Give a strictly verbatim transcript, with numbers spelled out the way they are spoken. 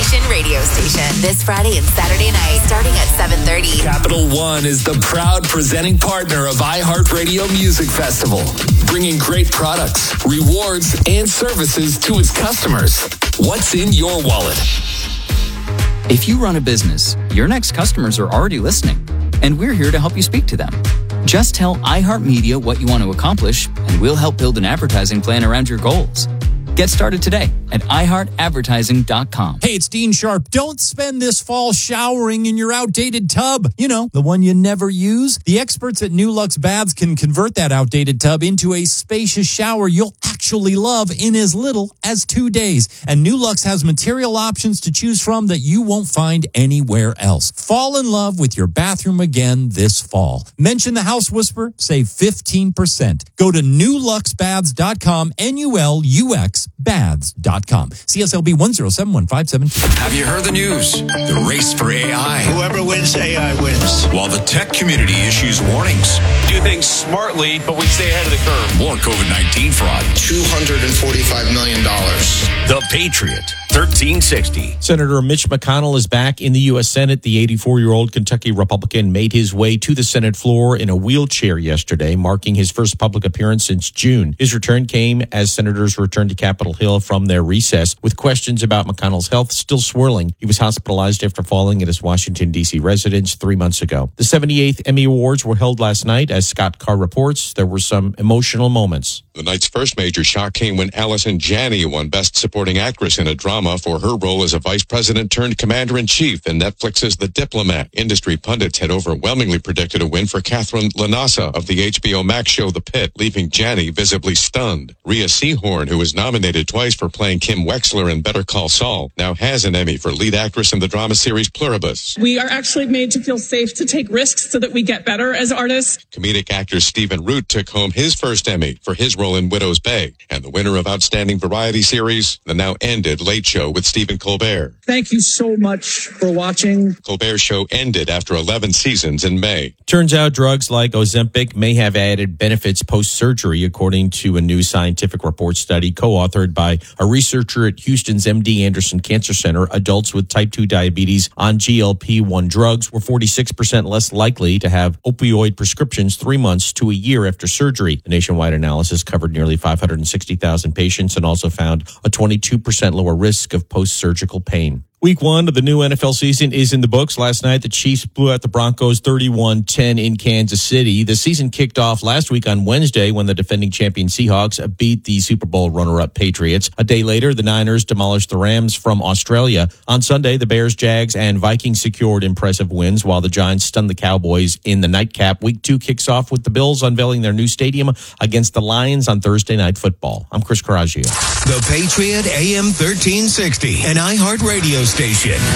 Nation radio station. This Friday and Saturday night, starting at seven thirty. Capital One is the proud presenting partner of iHeartRadio Music Festival, bringing great products, rewards, and services to its customers. What's in your wallet? If you run a business, your next customers are already listening, and we're here to help you speak to them. Just tell iHeartMedia what you want to accomplish, and we'll help build an advertising plan around your goals. Get started today at i heart advertising dot com. Hey, it's Dean Sharp. Don't spend this fall showering in your outdated tub. You know, the one you never use. The experts at New Lux Baths can convert that outdated tub into a spacious shower you'll actually love in as little as two days. And New Lux has material options to choose from that you won't find anywhere else. Fall in love with your bathroom again this fall. Mention the House Whisperer, save fifteen percent. Go to new lux baths dot com, N U L U X baths dot com. C S L B one zero seven one five seven two. Have you heard the news? The race for A I. Whoever wins, A I wins. While the tech community issues warnings. Do things smartly, but we stay ahead of the curve. More COVID nineteen fraud. two hundred forty-five million dollars. The Patriot. thirteen sixty. Senator Mitch McConnell is back in the U S Senate. The eighty-four-year-old Kentucky Republican made his way to the Senate floor in a wheelchair yesterday, marking his first public appearance since June. His return came as senators returned to Capitol Hill from their recess, with questions about McConnell's health still swirling. He was hospitalized after falling at his Washington, D C residence three months ago. The seventy-eighth Emmy Awards were held last night. As Scott Carr reports, there were some emotional moments. The night's first major shock came when Allison Janney won Best Supporting Actress in a Drama for her role as a vice president turned commander-in-chief in Netflix's The Diplomat. Industry pundits had overwhelmingly predicted a win for Catherine Lanasa of the H B O Max show The Pit, leaving Janney visibly stunned. Rhea Seehorn, who was nominated twice for playing Kim Wexler in Better Call Saul, now has an Emmy for lead actress in the drama series Pluribus. We are actually made to feel safe to take risks so that we get better as artists. Comedic actor Stephen Root took home his first Emmy for his role in Widow's Bay, and the winner of Outstanding Variety Series, the now ended Late Show with Stephen Colbert. Thank you so much for watching. Colbert's show ended after eleven seasons in May. Turns out drugs like Ozempic may have added benefits post-surgery, according to a new scientific report study co-authored by a researcher at Houston's M D Anderson Cancer Center. Adults with type two diabetes on G L P one drugs were forty-six percent less likely to have opioid prescriptions three months to a year after surgery. The nationwide analysis covered nearly five hundred sixty thousand patients and also found a twenty-two percent lower risk of post-surgical pain. Week one of the new N F L season is in the books. Last night, the Chiefs blew out the Broncos thirty-one ten in Kansas City. The season kicked off last week on Wednesday when the defending champion Seahawks beat the Super Bowl runner-up Patriots. A day later, the Niners demolished the Rams from Australia. On Sunday, the Bears, Jags, and Vikings secured impressive wins, while the Giants stunned the Cowboys in the nightcap. Week two kicks off with the Bills unveiling their new stadium against the Lions on Thursday Night Football. I'm Chris Coraggio. The Patriot A M thirteen sixty, an iHeartRadio station.